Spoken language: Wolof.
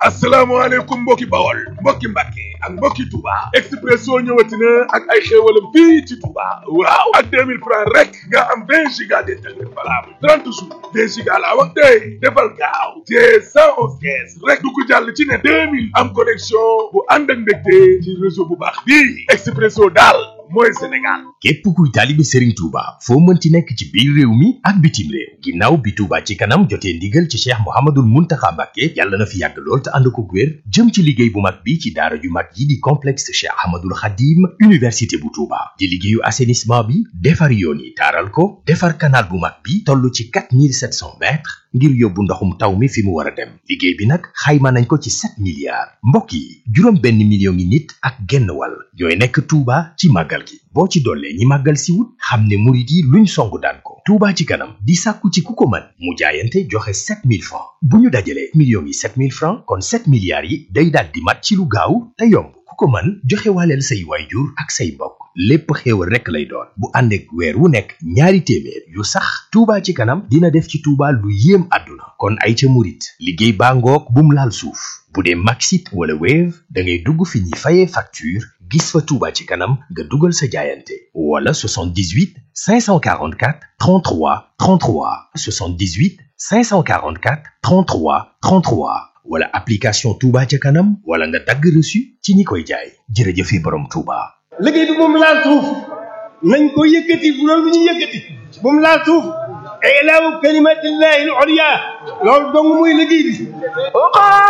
asalaamaaleykum mbokki Bawol mbokki Mbàkke ak mbokki Touba Expresso ñëwati na ak ay xéewalam fii ci Touba waaw ak 2000 francs rek nga am 20 giga d'internet valable 30 jours 20 giga laa wax tey defal gaaw te 111 caisse rek du ko jàll ci ne 2000 am connexion bu ànd ak ndégte ci réseau bu baax bii Expresso daal mooy Sénégal. képp kuy taalibe Serigne Touba foo mënti nekk ci biir réew mi ak bitim réew ginnaaw bi Touba ci kanam jotee ndigal ci Cheikh Mouhamadoul Mountakha Mbacké yàlla na fi yàgg lool te ànd ko wér jëm ci liggéey bu mag bi ci daara ju mag yi di complexe Cheikh Ahmadoul Khadim université bu Touba di liggéeyu assainissement bi defar yoon yi taaral ko defar canal bu mag bi toll ci 4700 mètres ngir yóbbu ndoxum taw mi fi mu war a dem liggéey bi nag xayma nañ ko ci 7 milliards mbokk yi juróom benn million ngi nit ak genn wàll ñooy nekk Touba ci màggal gi boo ci dollee ñi màggal si wut xam ne murit yi luñ songu daan ko Touba ci kanam di sàkku ci ku ko mën mu jaayante joxe 7000 francs bu ñu dajalee millions yi 7000 francs kon 7 milliards yi day daal di mat ci lu gaaw te yomb ku ko mën joxe waaleel say waajur ak say mbokk lépp xéewal rekk lay doon bu ànd ak weer wu nekk ñaari téeméer yu sax Touba ci kanam dina def ci Touba lu yéem àdduna kon ay ca murit liggéey baa ngoog bum laal suuf bu dee Maxit wala Wave da ngay dugg fi ñuy fayee facture gis fa Touba ci kanam nga dugal sa jaayante wala 78 544 33 33 78 544 33 33 wala application Touba ca kanam wala nga dagg reçu ci ñi koy jaay jërëjëfe borom Touba. liggéey bi moom laal suuf nañ ko yëkkati bu loolu ñu yëkkati moom laal suuf ilaahu kalimatillahi al-ulya loolu dong muy liggéey bi